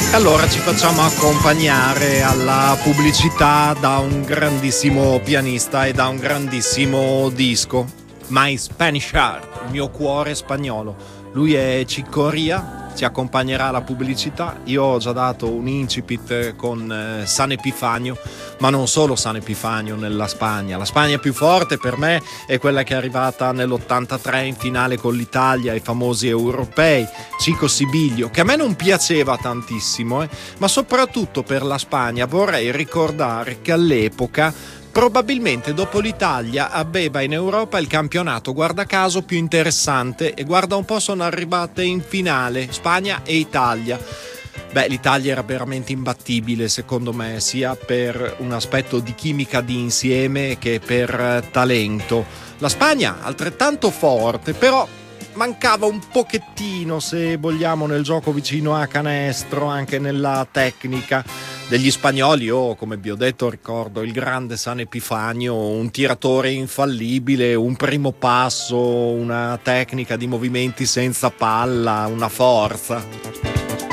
Allora ci facciamo accompagnare alla pubblicità da un grandissimo pianista e da un grandissimo disco, My Spanish Heart, il mio cuore spagnolo. Lui è Cicoria, ci accompagnerà alla pubblicità. Io ho già dato un incipit con San Epifanio, ma non solo San Epifanio nella Spagna. La Spagna più forte per me è quella che è arrivata nell'83 in finale con l'Italia ai famosi europei, Chico Sibilio, che a me non piaceva tantissimo, ma soprattutto per la Spagna vorrei ricordare che all'epoca probabilmente dopo l'Italia aveva in Europa il campionato, guarda caso, più interessante, e guarda un po', sono arrivate in finale Spagna e Italia. Beh, l'Italia era veramente imbattibile secondo me, sia per un aspetto di chimica di insieme che per talento. La Spagna altrettanto forte, però mancava un pochettino, se vogliamo, nel gioco vicino a canestro, anche nella tecnica degli spagnoli. Io, come vi ho detto, ricordo il grande San Epifanio, un tiratore infallibile, un primo passo, una tecnica di movimenti senza palla, una forza.